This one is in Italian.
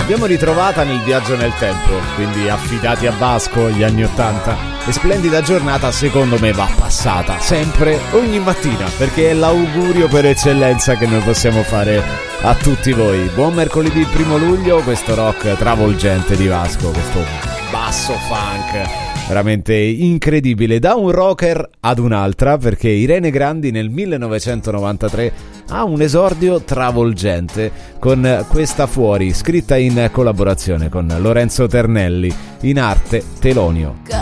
L'abbiamo ritrovata nel viaggio nel tempo, quindi affidati a Vasco, gli anni 80. E splendida giornata secondo me va passata, sempre, ogni mattina, perché è l'augurio per eccellenza che noi possiamo fare a tutti voi. Buon mercoledì 1 luglio, questo rock travolgente di Vasco, questo basso funk veramente incredibile, da un rocker ad un'altra, perché Irene Grandi nel 1993 ha un esordio travolgente con Questa Fuori, scritta in collaborazione con Lorenzo Ternelli, in arte Telonio.